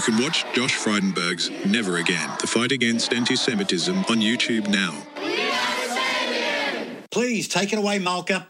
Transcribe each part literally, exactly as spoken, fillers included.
can watch Josh Frydenberg's Never Again, the fight against anti-Semitism on YouTube now. Please, take it away, Malka.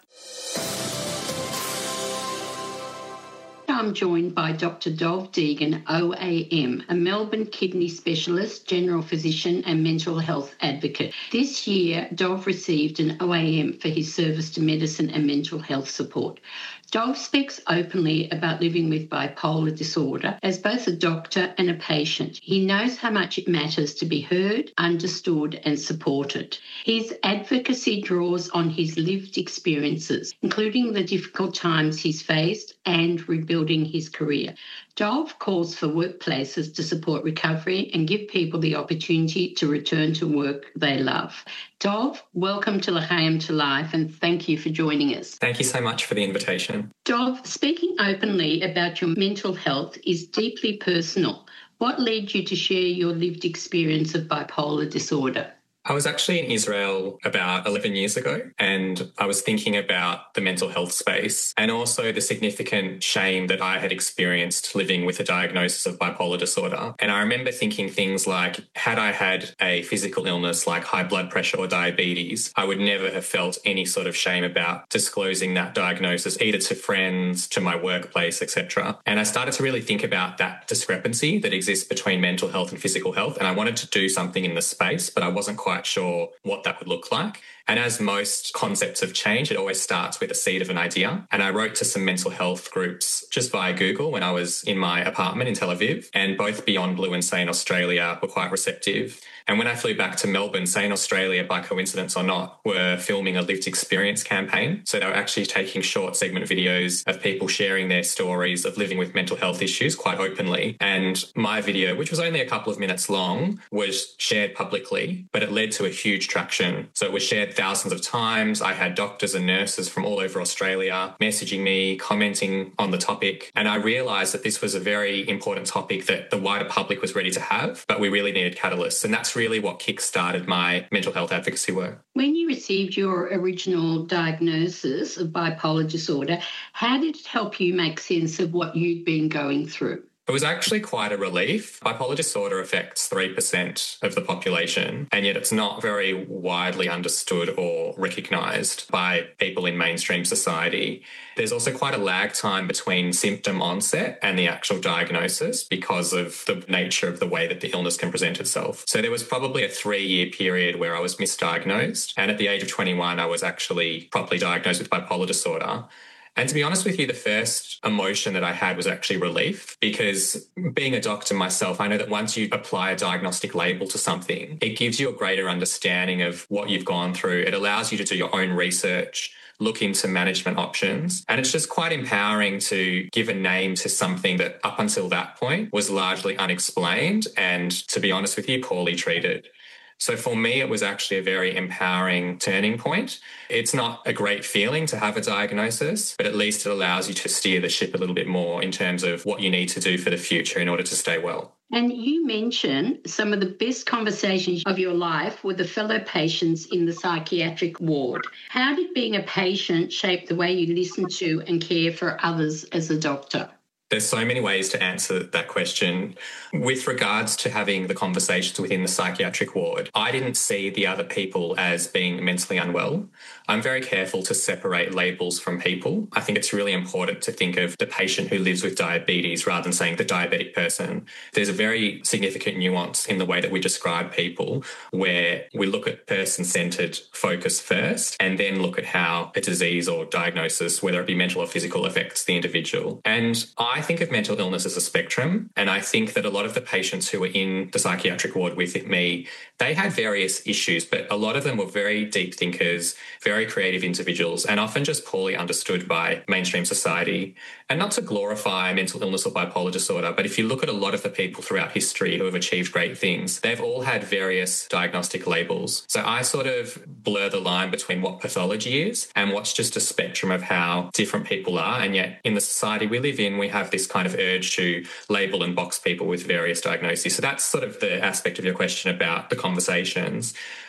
I'm joined by Doctor Dov Deegan, O A M, a Melbourne kidney specialist, general physician and mental health advocate. This year, Dov received an O A M for his service to medicine and mental health support. Dov speaks openly about living with bipolar disorder as both a doctor and a patient. He knows how much it matters to be heard, understood and supported. His advocacy draws on his lived experiences, including the difficult times he's faced and rebuilding his career. Dov calls for workplaces to support recovery and give people the opportunity to return to work they love. Dov, welcome to L'chaim to Life and thank you for joining us. Thank you so much for the invitation. Dov, speaking openly about your mental health is deeply personal. What led you to share your lived experience of bipolar disorder? I was actually in Israel about eleven years ago, and I was thinking about the mental health space and also the significant shame that I had experienced living with a diagnosis of bipolar disorder. And I remember thinking things like, had I had a physical illness like high blood pressure or diabetes, I would never have felt any sort of shame about disclosing that diagnosis, either to friends, to my workplace, et cetera. And I started to really think about that discrepancy that exists between mental health and physical health. And I wanted to do something in the space, but I wasn't quite sure what that would look like. And as most concepts of change, it always starts with a seed of an idea. And I wrote to some mental health groups just via Google when I was in my apartment in Tel Aviv. And both Beyond Blue and Sane Australia were quite receptive. And when I flew back to Melbourne, Sane Australia, by coincidence or not, were filming a lived experience campaign. So they were actually taking short segment videos of people sharing their stories of living with mental health issues quite openly. And my video, which was only a couple of minutes long, was shared publicly, but it led to a huge traction. So it was shared thousands of times. I had doctors and nurses from all over Australia messaging me, commenting on the topic. And I realised that this was a very important topic that the wider public was ready to have, but we really needed catalysts. And that's really what kick-started my mental health advocacy work. When you received your original diagnosis of bipolar disorder, how did it help you make sense of what you'd been going through? It was actually quite a relief. Bipolar disorder affects three percent of the population, and yet it's not very widely understood or recognised by people in mainstream society. There's also quite a lag time between symptom onset and the actual diagnosis because of the nature of the way that the illness can present itself. So there was probably a three-year period where I was misdiagnosed, and at the age of twenty-one, I was actually properly diagnosed with bipolar disorder. And to be honest with you, the first emotion that I had was actually relief, because being a doctor myself, I know that once you apply a diagnostic label to something, it gives you a greater understanding of what you've gone through. It allows you to do your own research, look into management options. And it's just quite empowering to give a name to something that up until that point was largely unexplained and, to be honest with you, poorly treated. So for me, it was actually a very empowering turning point. It's not a great feeling to have a diagnosis, but at least it allows you to steer the ship a little bit more in terms of what you need to do for the future in order to stay well. And you mentioned some of the best conversations of your life with the fellow patients in the psychiatric ward. How did being a patient shape the way you listen to and care for others as a doctor? There's so many ways to answer that question. With regards to having the conversations within the psychiatric ward, I didn't see the other people as being mentally unwell. I'm very careful to separate labels from people. I think it's really important to think of the patient who lives with diabetes rather than saying the diabetic person. There's a very significant nuance in the way that we describe people, where we look at person-centred focus first and then look at how a disease or diagnosis, whether it be mental or physical, affects the individual. And I think of mental illness as a spectrum, and I think that a lot of the patients who were in the psychiatric ward with me, they had various issues, but a lot of them were very deep thinkers, very creative individuals, and often just poorly understood by mainstream society. And not to glorify mental illness or bipolar disorder, but if you look at a lot of the people throughout history who have achieved great things, they've all had various diagnostic labels. So I sort of blur the line between what pathology is and what's just a spectrum of how different people are. And yet in the society we live in, we have this kind of urge to label and box people with various diagnoses. So that's sort of the aspect of your question about the conversations.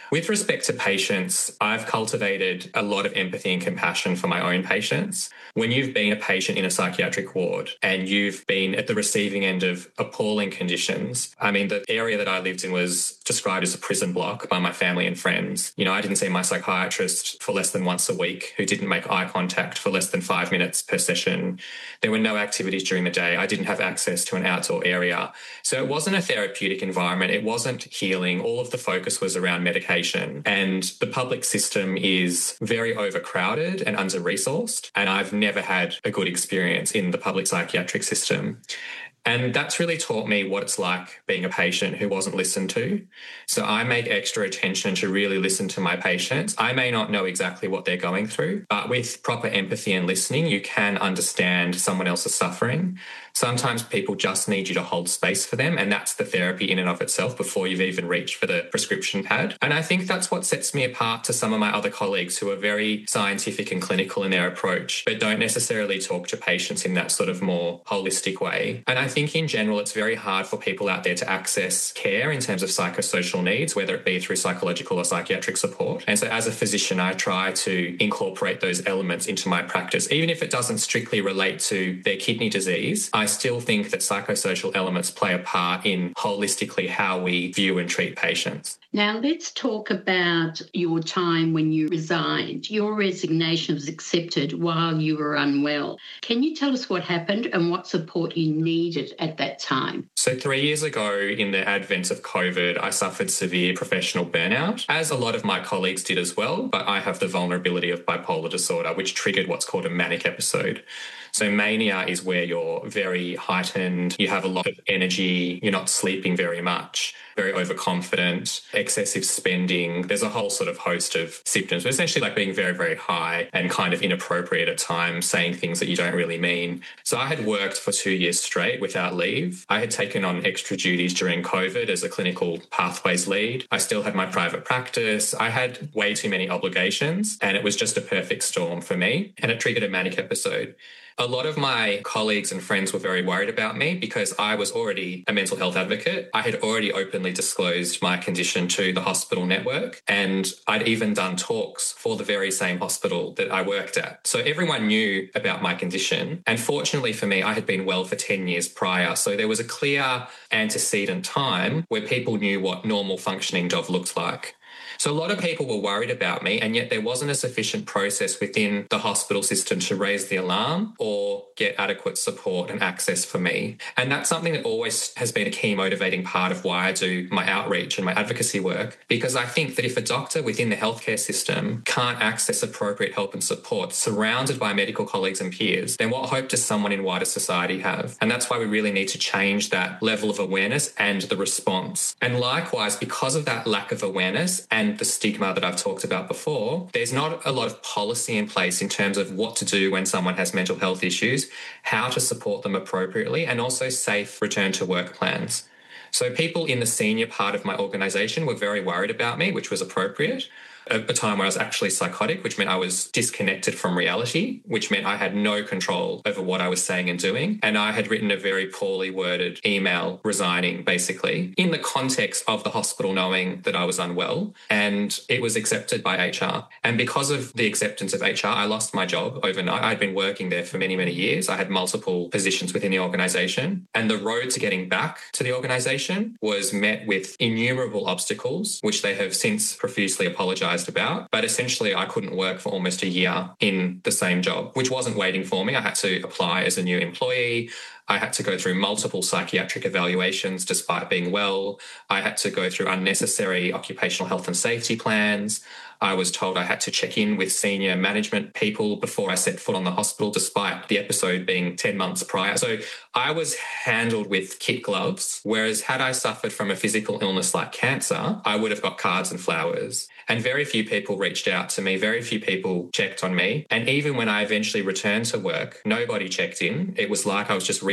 With respect to patients, I've cultivated a lot of empathy and compassion for my own patients. When you've been a patient in a psychiatric ward and you've been at the receiving end of appalling conditions, I mean, the area that I lived in was described as a prison block by my family and friends. You know, I didn't see my psychiatrist for less than once a week, who didn't make eye contact for less than five minutes per session. There were no activities during the day. I didn't have access to an outdoor area. So it wasn't a therapeutic environment. It wasn't healing. All of the focus was around medication. And the public system is very overcrowded and under-resourced. And I've never had a good experience in the public psychiatric system. And that's really taught me what it's like being a patient who wasn't listened to. So I make extra attention to really listen to my patients. I may not know exactly what they're going through, but with proper empathy and listening, you can understand someone else's suffering. Sometimes people just need you to hold space for them, and that's the therapy in and of itself before you've even reached for the prescription pad. And I think that's what sets me apart to some of my other colleagues who are very scientific and clinical in their approach, but don't necessarily talk to patients in that sort of more holistic way. And I think in general, it's very hard for people out there to access care in terms of psychosocial needs, whether it be through psychological or psychiatric support. And so as a physician, I try to incorporate those elements into my practice. Even if it doesn't strictly relate to their kidney disease, I still think that psychosocial elements play a part in holistically how we view and treat patients. Now, let's talk about your time when you resigned. Your resignation was accepted while you were unwell. Can you tell us what happened and what support you needed at that time? So three years ago, in the advent of COVID, I suffered severe professional burnout, as a lot of my colleagues did as well, but I have the vulnerability of bipolar disorder, which triggered what's called a manic episode. So mania is where you're very heightened, you have a lot of energy, you're not sleeping very much, very overconfident, excessive spending. There's a whole sort of host of symptoms, but essentially like being very, very high and kind of inappropriate at times, saying things that you don't really mean. So I had worked for two years straight without leave. I had taken on extra duties during COVID as a clinical pathways lead. I still had my private practice. I had way too many obligations, and it was just a perfect storm for me, and it triggered a manic episode. A lot of my colleagues and friends were very worried about me because I was already a mental health advocate. I had already openly disclosed my condition to the hospital network, and I'd even done talks for the very same hospital that I worked at. So everyone knew about my condition. And fortunately for me, I had been well for ten years prior. So there was a clear antecedent time where people knew what normal functioning job looked like. So a lot of people were worried about me, and yet there wasn't a sufficient process within the hospital system to raise the alarm or get adequate support and access for me. And that's something that always has been a key motivating part of why I do my outreach and my advocacy work, because I think that if a doctor within the healthcare system can't access appropriate help and support surrounded by medical colleagues and peers, then what hope does someone in wider society have? And that's why we really need to change that level of awareness and the response. And likewise, because of that lack of awareness and the stigma that I've talked about before, there's not a lot of policy in place in terms of what to do when someone has mental health issues, how to support them appropriately, and also safe return to work plans. So people in the senior part of my organisation were very worried about me, which was appropriate. A time where I was actually psychotic, which meant I was disconnected from reality, which meant I had no control over what I was saying and doing. And I had written a very poorly worded email resigning, basically, in the context of the hospital knowing that I was unwell. And it was accepted by H R. And because of the acceptance of H R, I lost my job overnight. I'd been working there for many, many years. I had multiple positions within the organisation. And the road to getting back to the organisation was met with innumerable obstacles, which they have since profusely apologised about, but essentially I couldn't work for almost a year in the same job, which wasn't waiting for me. I had to apply as a new employee. I had to go through multiple psychiatric evaluations despite being well. I had to go through unnecessary occupational health and safety plans. I was told I had to check in with senior management people before I set foot on the hospital, despite the episode being ten months prior. So I was handled with kid gloves, whereas had I suffered from a physical illness like cancer, I would have got cards and flowers. And very few people reached out to me. Very few people checked on me. And even when I eventually returned to work, nobody checked in. It was like I was just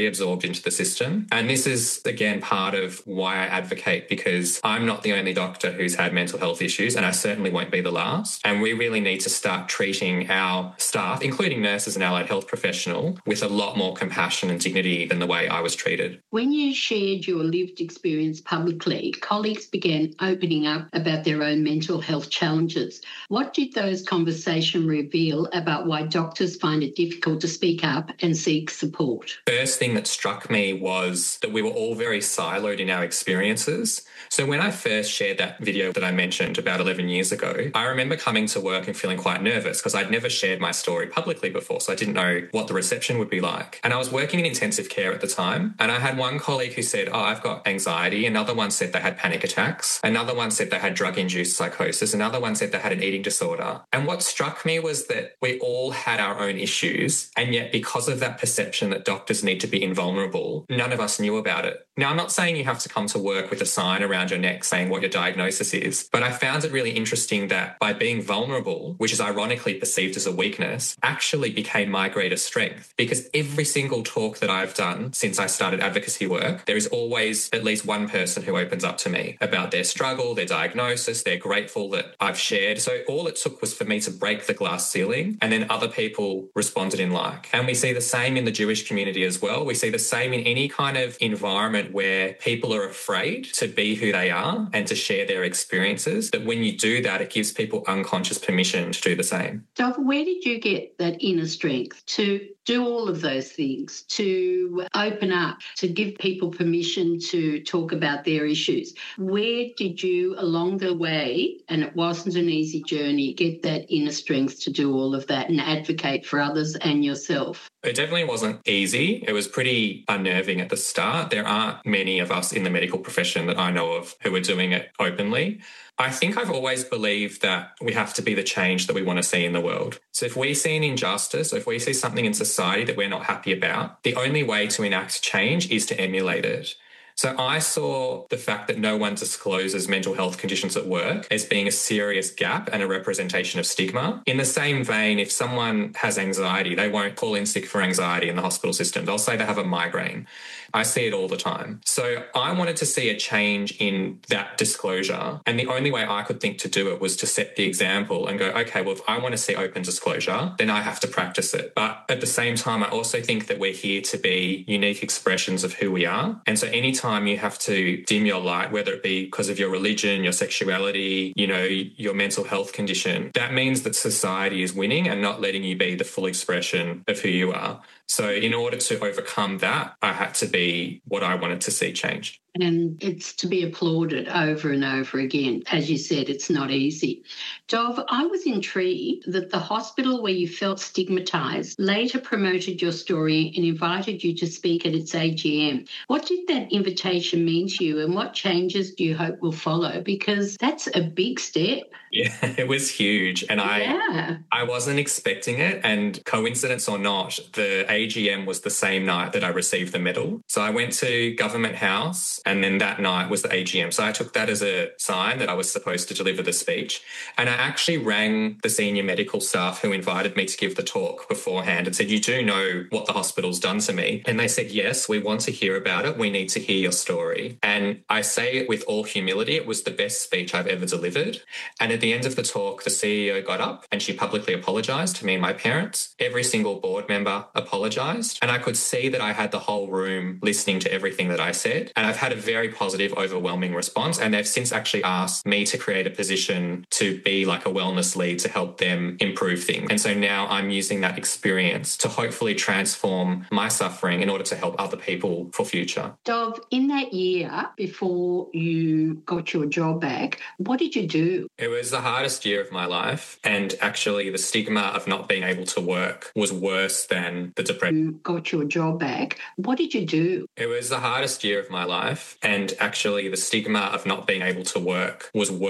reabsorbed into the system. And this is, again, part of why I advocate, because I'm not the only doctor who's had mental health issues, and I certainly won't be the last. And we really need to start treating our staff, including nurses and allied health professionals, with a lot more compassion and dignity than the way I was treated. When you shared your lived experience publicly, colleagues began opening up about their own mental health challenges. What did those conversations reveal about why doctors find it difficult to speak up and seek support? First thing that struck me was that we were all very siloed in our experiences. So when I first shared that video that I mentioned about eleven years ago, I remember coming to work and feeling quite nervous because I'd never shared my story publicly before, so I didn't know what the reception would be like. And I was working in intensive care at the time, and I had one colleague who said, oh, I've got anxiety. Another one said they had panic attacks. Another one said they had drug-induced psychosis. Another one said they had an eating disorder. And what struck me was that we all had our own issues, and yet because of that perception that doctors need to be invulnerable, none of us knew about it. Now, I'm not saying you have to come to work with a sign around your neck saying what your diagnosis is, but I found it really interesting that by being vulnerable, which is ironically perceived as a weakness, actually became my greatest strength. Because every single talk that I've done since I started advocacy work, there is always at least one person who opens up to me about their struggle, their diagnosis. They're grateful that I've shared. So all it took was for me to break the glass ceiling, and then other people responded in like. And we see the same in the Jewish community as well. We see the same in any kind of environment where people are afraid to be who they are and to share their experiences, that when you do that, it gives people unconscious permission to do the same. Dov, where did you get that inner strength to do all of those things, to open up, to give people permission to talk about their issues? Where did you, along the way, and it wasn't an easy journey, get that inner strength to do all of that and advocate for others and yourself? It definitely wasn't easy. It was pretty unnerving at the start. There aren't many of us in the medical profession that I know of who are doing it openly. I think I've always believed that we have to be the change that we want to see in the world. So if we see an injustice, or if we see something in society that we're not happy about, the only way to enact change is to emulate it. So I saw the fact that no one discloses mental health conditions at work as being a serious gap and a representation of stigma. In the same vein, if someone has anxiety, they won't call in sick for anxiety in the hospital system. They'll say they have a migraine. I see it all the time. So I wanted to see a change in that disclosure. And the only way I could think to do it was to set the example and go, okay, well, if I want to see open disclosure, then I have to practice it. But at the same time, I also think that we're here to be unique expressions of who we are. And so anytime you have to dim your light, whether it be because of your religion, your sexuality, you know, your mental health condition, that means that society is winning and not letting you be the full expression of who you are. So in order to overcome that, I had to be what I wanted to see changed. And it's to be applauded over and over again. As you said, it's not easy. Dov, I was intrigued that the hospital where you felt stigmatised later promoted your story and invited you to speak at its A G M. What did that invitation mean to you, and what changes do you hope will follow? Because that's a big step. Yeah, it was huge. And I yeah. I wasn't expecting it. And coincidence or not, the A G M was the same night that I received the medal. So I went to Government House, and then that night was the A G M. So I took that as a sign that I was supposed to deliver the speech. And I actually rang the senior medical staff who invited me to give the talk beforehand and said, you do know what the hospital's done to me? And they said, yes, we want to hear about it. We need to hear your story. And I say it with all humility, it was the best speech I've ever delivered. And at the end of the talk, the C E O got up and she publicly apologised to me and my parents. Every single board member apologised. And I could see that I had the whole room listening to everything that I said. And I've had a very positive, overwhelming response. And they've since actually asked me to create a position to be like a wellness lead to help them improve things. And so now I'm using that experience to hopefully transform my suffering in order to help other people for future. Dov, in that year before you got your job back, what did you do? It was the hardest year of my life. And actually the stigma of not being able to work was worse than the depression. You got your job back. What did you do? It was the hardest year of my life. And actually the stigma of not being able to work was worse.